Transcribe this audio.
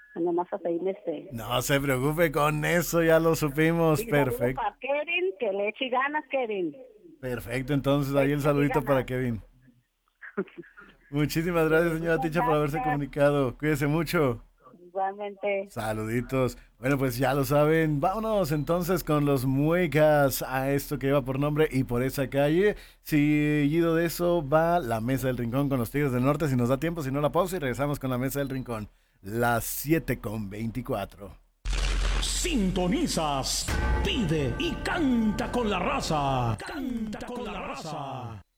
Nomás hasta ahí me sé. No se preocupe, con eso ya lo supimos. Y saludo Perfecto. para Kevin, que le eche ganas, Kevin. Perfecto, entonces Le ahí el eche saludito para ganas. Kevin. Muchísimas gracias, señora Muchas Ticha, por haberse gracias. comunicado. Cuídese mucho. Igualmente. Saluditos. Bueno, pues ya lo saben. Vámonos entonces con los muecas a esto que lleva por nombre y por esa calle. Seguido de eso va la Mesa del Rincón con los Tigres del Norte. Si nos da tiempo, si no la pausa y regresamos con la Mesa del Rincón. Las 7:24. Sintonizas, pide y canta con la raza. Canta con la raza.